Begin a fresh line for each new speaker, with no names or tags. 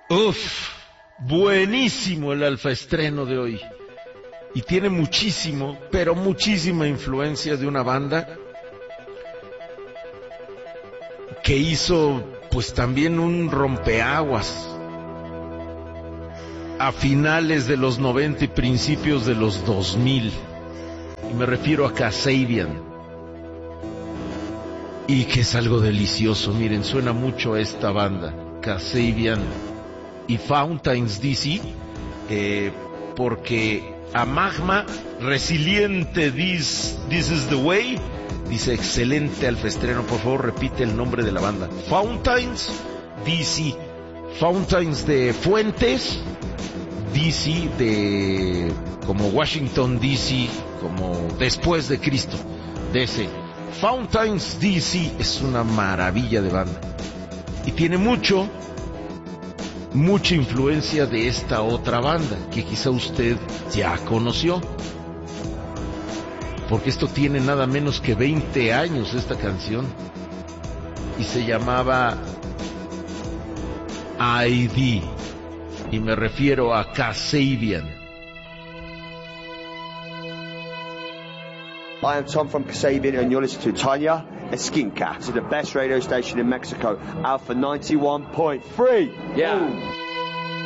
Uf, buenísimo el alfaestreno de hoy. Y tiene muchísimo, pero muchísima influencia de una banda que hizo pues también un rompeaguas a finales de los 90 y principios de los 2000. Y me refiero a Kasabian. Y que es algo delicioso. Miren, suena mucho a esta banda, Kasabian y Fountains DC, porque a Magma, resiliente, this is the way, dice excelente alfaestreno. Por favor, repite el nombre de la banda. Fountains DC. Fountains de fuentes, DC de como Washington DC, como después de Cristo, DC. Fountains DC es una maravilla de banda y tiene mucha influencia de esta otra banda que quizá usted ya conoció, porque esto tiene nada menos que 20 años esta canción y se llamaba ID, y me refiero a Kasabian.
I am Tom from Kasabian and you're listening to Tanya Esquinca. This is the best radio station in Mexico, Alpha 91.3. Yeah. Boom.